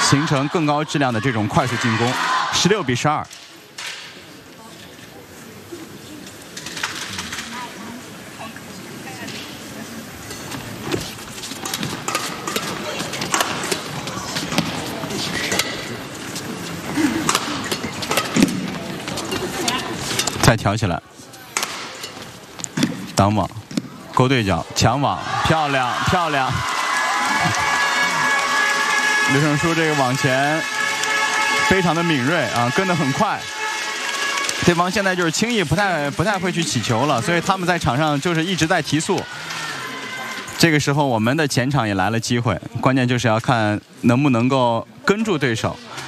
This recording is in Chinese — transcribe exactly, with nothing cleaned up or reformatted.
形成更高质量的这种快速进攻。十六比十二。再挑起来，挡网，勾对角，抢网，漂亮漂亮！刘胜书这个网前非常的敏锐啊，跟得很快。对方现在就是轻易不太不太会去起球了，所以他们在场上就是一直在提速。这个时候我们的前场也来了机会，关键就是要看能不能够跟住对手。